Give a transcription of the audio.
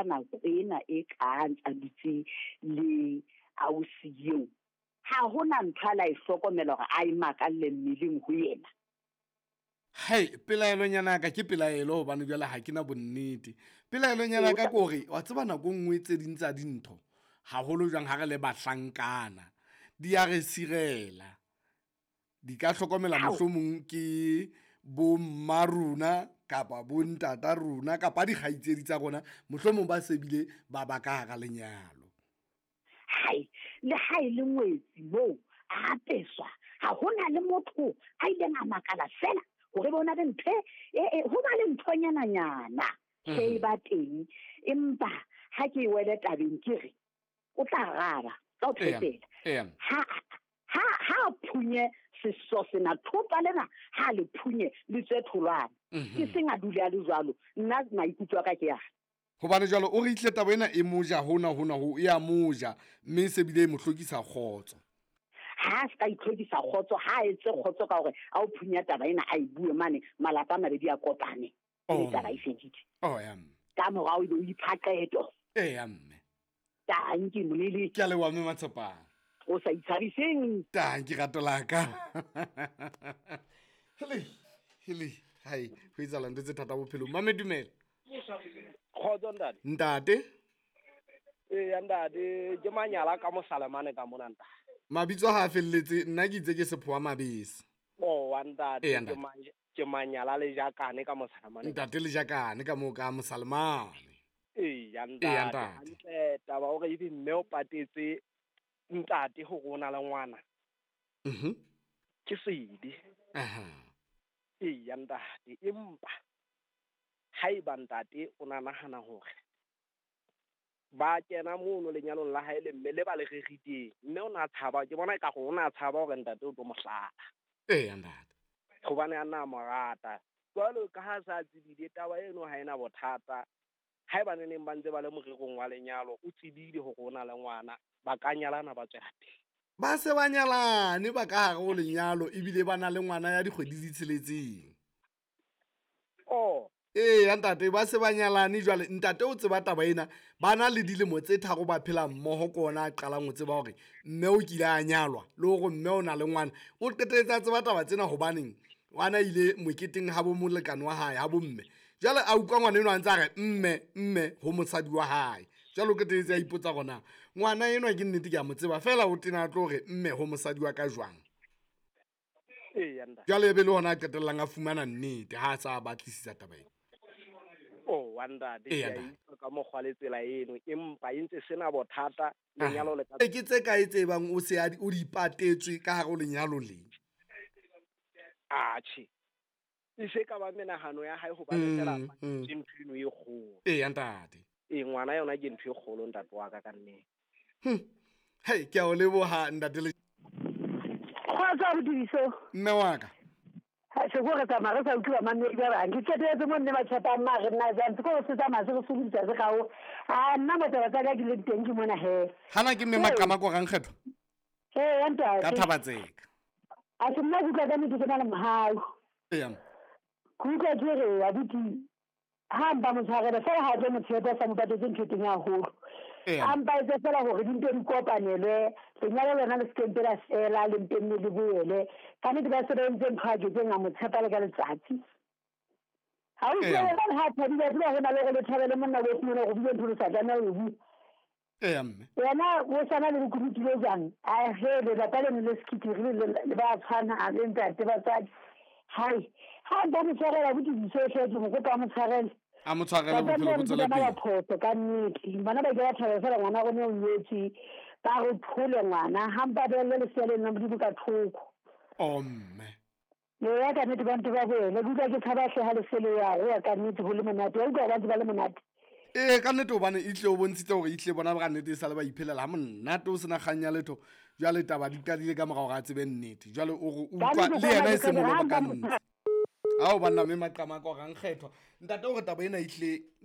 ka nako ena e kang a dutse le ausi eo ha hona ntho la e hlokomela hore a imakalle mmeleng ho yena. Hai, pelaelo nyana ka ke pelaelo hobane jwale ha ke na bonnete. Pelaelo nyana ka kore wa tseba nako nngwe tse ding tsa dintho haholo jwang ha re le bahlankana di a re sirela, di ka hlokomela mohlomong ke bo mmaruna kapa bo ntata runa kapa dikgaitsedi tsa rona mohlomong ba sebile ba ka hara lenyalo. Hai, le hai le ngwetsi mo a apeswa ha hona le motho a ileng a makala fela hore bona le nthe ho ba le nthonyana nyana e ba teng, empa ha ke wele tabeng ke re o tla raba ka o thepela ha phunye seso sena thopa lena ha le phunye le tse tholwana ke senga dula le jwalo nna maikutlo ka ke ya hobane jwalo o re itle taba ena e moja hona ho e a moja mme se bile mo hlokisa khotso. Ha ska itlhodisa khotso ha etse khotso ka hore a o phunya taba ena a ibue mane malapa mabedi a kopane e taba e fedile. Ka morao o iphaqeto mme ta nki monele ke le wa me matsapa o sa itshabiseng ta ke ratola ka hele hai ho itsa lande tse thata bophelo mame dumela khotso ntate ntate ke manyala ka mosalamane ka monanta mabitso ha felletse nna ke itse ke sephoa mabese ntate ke manyala le jakane ka mosalamane ntate le jakane ka mo ka mosalamane ntate taba o re mme o patetse ntate ho rona le ngwana ke sedi ntate empa haeba ntate o nahana hore ba kena mono lenyalong la hae le mme le ba le regiteng mme o na tshaba ke bona ka go ona tshaba hore ntate o tlo mohlala ntate hobane a na morata jwalo ka ha sa tsebile taba eno ha ena bothata haeba neng ba ntse ba le morerong wa lenyalo o tsebile ho rona le ngwana ba ka nyalana ba tswela pele ba se ba nyalane ba ka hare ho lenyalo ebile ba na le ngwana ya dikgwedi di tsheletseng ntate ba se ba nyalane jwale ntate o tseba taba ena ba na le dilemo tse tharo ba phela mmoho kona a qalang o tseba hore mme o kile a nyalwa le hore mme o na le ngwana o qeteletsa tseba taba tsena hobaneng ngwana ile moketeng ha bo molekane wa hae ha bo mme jwale a utlwa ngwana eno a ntse a re mme ho mosadi wa hae jwale o qeteletsa a ipotsa gona ngwana eno ke nnete ke a mo tseba fela o tena tlo hore mme ho mosadi wa ka jwang jwale e be le hona a qetellang a fumana nnete ha a sa batlisisa taba ena ka mokgwa le tsela eno empa e ntse sena bothata lenyalo le ke tse ka etse bang o se o di patetswe ka hare ho lenyalo le e se ka ba menahano ya hae ho ba fela ke ntho eno e kgolo ntate ngwana yona ke ntho e kgolo ntate wa ka nnete hei ke a o leboha ntate le khotsa bodiso mme wa ka ha se go re tsamaya re sa utlwa mamedi ba bang ke tshetse mo nne ba tshapa mma re nna jang tse go se tsamaya se go sugutsa se gao a nna mo tsaba tsa ke le teng ke mona he hana ke mme maqama go gang kgetho ntate ka thabatseka a se nna buka ka nnete ke na le mohau kuka ke re a buti ha mba mo tshwarela fela ha ke mo tshepa sa mo patetse ntho teng haholo ampa e fela hore di ntse di kopanelwe lenyalo lona le sekempe la fela le ntenne le boele ka nnete ba se ba entse ntho a ketseng a mo tshepa le ka letsatsi ha o tsebe ka ha thabile a tseba ho na le go le thabele monna o tsena go bile ntho le sa tlameha ho bua mme yena o sana le dikutile jang a hele la pale le skitiri le ba tshwana a le ntate ba tsadi hai ha ba mo tshwarela buti di se hle mo go pa mo tshwarela a mo tshwarela bophelo bo tsela pele photo ka nnete bana ba ke ba fela ngwana go ne o nyetsi ba go phole ngwana ha mpa ba le sele nna di ka thoko mme ya ka nnete ba ntse ba boele buka ke thaba hle ha le sele ya go ka nnete go le monate o ka ba ntse ba le monate ka nnete o bane itle o bontshitse hore itle bona ba ka nnete sa le ba iphelela ha monate o sena kganya letho jwale taba di qadile ka morao ga tsebe nnete jwale o re utlwa le yena e se molomo ka nnete ha o banna mme maqama ka gang kgetho ntate o re taba ena itle